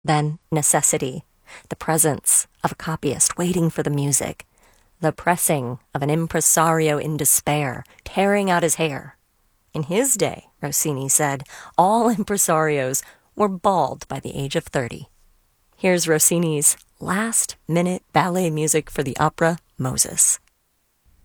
Then necessity, the presence of a copyist waiting for the music, the pressing of an impresario in despair, tearing out his hair. In his day, Rossini said, all impresarios were bald by the age of 30. Here's Rossini's last-minute ballet music for the opera Moses.